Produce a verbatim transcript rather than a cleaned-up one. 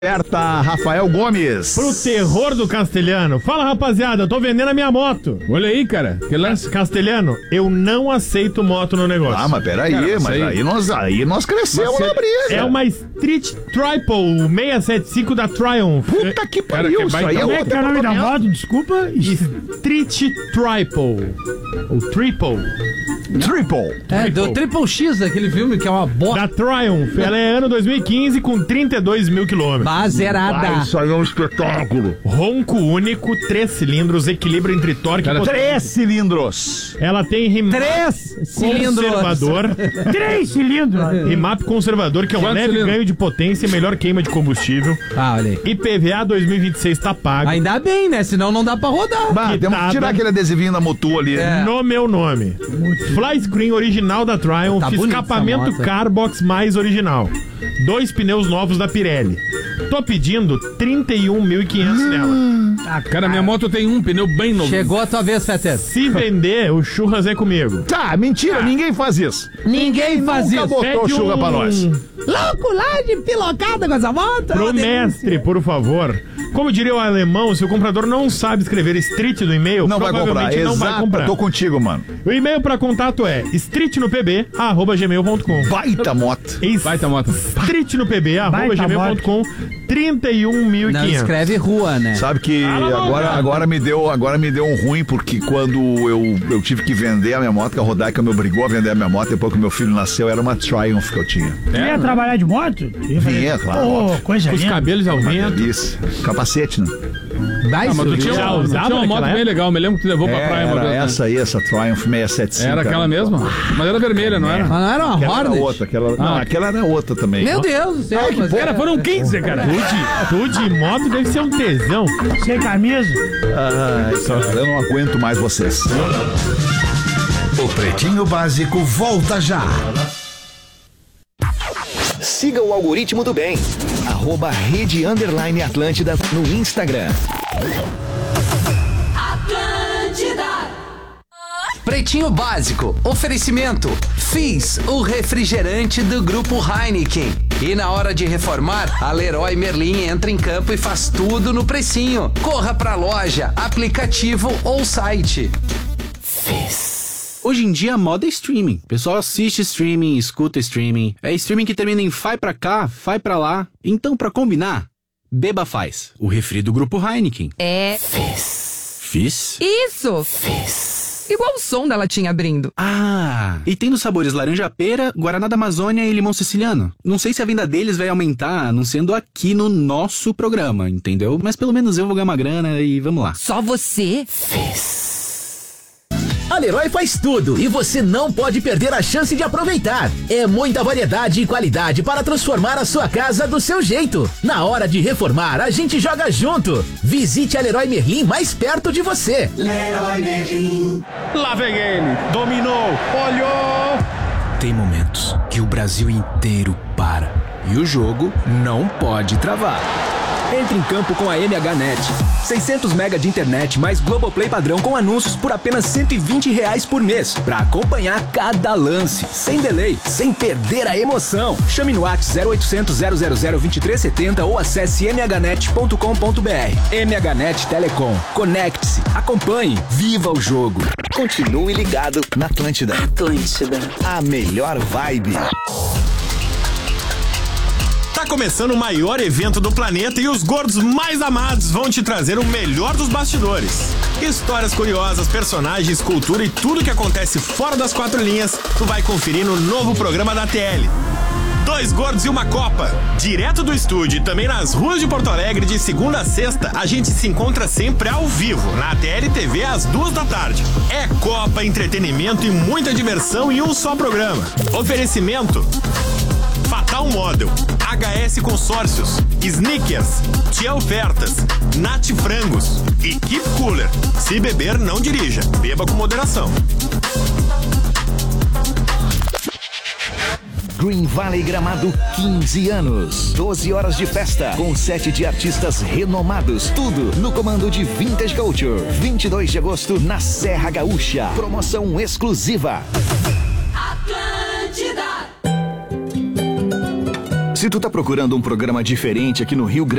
Aperta Rafael Gomes. Pro terror do Castelhano. Fala, rapaziada, eu tô vendendo a minha moto. Olha aí, cara. Que lance. Castelhano, eu não aceito moto no negócio. Ah, mas peraí, Cara, mas aí... aí nós, aí nós crescemos Você... na briga. É uma Street Triple seiscentos e setenta e cinco da Triumph. Puta que pariu, que isso baita- aí é Como Como é que é o nome da moto? Desculpa. Street Triple. Ou Triple. Triple. É, do Triple X, daquele filme que é uma bosta. Da Triumph. Ela é ano dois mil e quinze com trinta e dois mil quilômetros. Bazerada. Isso aí é um espetáculo. Ronco único, três cilindros, equilíbrio entre torque Cara, e potência. Três cilindros. Ela tem remap Três cilindros. conservador. Três cilindros. Remap conservador, que é um Quantos leve cilindros? ganho de potência e melhor queima de combustível. Ah, olha aí. I P V A dois mil e vinte e seis tá pago. Ainda bem, né? Senão não dá pra rodar. Bah, temos que Quitada. tirar aquele adesivinho da Motu ali. É. No meu nome. Fly screen original da Triumph, Tá bonita escapamento essa moto. Carbox mais original. Dois pneus novos da Pirelli. Tô pedindo trinta e um mil e quinhentos nela. Cara, minha moto tem um pneu bem novo. Chegou a tua vez, Fetter. Se vender, o churras é comigo. Tá, mentira, ninguém faz isso. Ninguém faz Nunca isso. botou Pede chuva um- pra nós. Louco lá de pilocada com essa moto. Pro mestre, por favor. Como diria o alemão, se o comprador não sabe escrever street no e-mail, Não vai comprar. provavelmente não vai Exato, comprar. tô contigo, mano. O e-mail para contato é streetnopb arroba gmail ponto com. Baita moto. Baita moto. streetnopb arroba gmail ponto com. trinta e um mil e Não quinhentos. escreve rua, né? Sabe que Cala a boca. agora, agora, me deu, agora me deu um ruim, porque quando eu, eu tive que vender a minha moto, que a Rodaica me obrigou a vender a minha moto, depois que meu filho nasceu, era uma Triumph que eu tinha. Tu ia trabalhar de moto? Vinha, claro. Pô, coisa Com os linda. cabelos ao vento. Delícia. Capacete, né? Vai, Ah, mas tu isso, tinha, Já uma, tu usava tinha uma moto naquela bem legal. Me lembro que tu levou pra É, praia uma era vez. né? essa aí, essa Triumph seiscentos e setenta e cinco. Era aquela mesma? Mas era vermelha, não era? Mas não era uma Aquela era Hornet? outra. Aquela, não, Ah. aquela era outra também. Meu Deus do céu. mas Cara, foram quinze, cara. Tu de, tu de moto deve ser um tesão. Sem camisa. Ai, cara, eu não aguento mais vocês. O Pretinho Básico volta já. Siga o algoritmo do bem. Arroba Rede Underline Atlântida no Instagram. Pretinho Básico, oferecimento Fizz, o refrigerante do Grupo Heineken. E na hora de reformar, a Leroy Merlin entra em campo e faz tudo no precinho. Corra pra loja, aplicativo ou site. Hoje em dia a moda é streaming. O pessoal assiste streaming, escuta streaming. É streaming que termina em vai pra cá, vai pra lá. Então, pra combinar, beba Faz, o refri do Grupo Heineken. É. Fiz? Isso! Igual o som da latinha abrindo. Ah, e tem nos sabores laranja pera, guaraná da Amazônia e limão siciliano. Não sei se a venda deles vai aumentar, anunciando aqui no nosso programa, entendeu? Mas pelo menos eu vou ganhar uma grana e vamos lá. Só você? A Leroy faz tudo e você não pode perder a chance de aproveitar. É muita variedade e qualidade para transformar a sua casa do seu jeito. Na hora de reformar, a gente joga junto. Visite a Leroy Merlin mais perto de você. Leroy Merlin. Lá vem ele. Dominou. Olhou. Tem momentos que o Brasil inteiro para e o jogo não pode travar. Entre em campo com a M H Net. seiscentos mega de internet mais Globoplay padrão com anúncios por apenas cento e vinte reais por mês. Pra acompanhar cada lance, sem delay, sem perder a emoção. Chame no WhatsApp zero oitocentos, zero zero zero, vinte e três setenta ou acesse m h net ponto com ponto b r. M H Net Telecom. Conecte-se, acompanhe, viva o jogo. Continue ligado na Atlântida. Atlântida. A melhor vibe. Tá começando o maior evento do planeta e os gordos mais amados vão te trazer o melhor dos bastidores. Histórias curiosas, personagens, cultura e tudo que acontece fora das quatro linhas, tu vai conferir no novo programa da T L. Dois gordos e uma copa. Direto do estúdio e também nas ruas de Porto Alegre, de segunda a sexta, a gente se encontra sempre ao vivo, na T L T V às duas da tarde. É copa, entretenimento e muita diversão em um só programa. Oferecimento Fatal Model, H S Consórcios, Snickers, Tia Ofertas, Nat Frangos e Keep Cooler. Se beber, não dirija. Beba com moderação. Green Valley Gramado, quinze anos. doze horas de festa, com sete de artistas renomados. Tudo no comando de Vintage Culture. vinte e dois de agosto, na Serra Gaúcha. Promoção exclusiva. Atlântida. Se tu tá procurando um programa diferente aqui no Rio Grande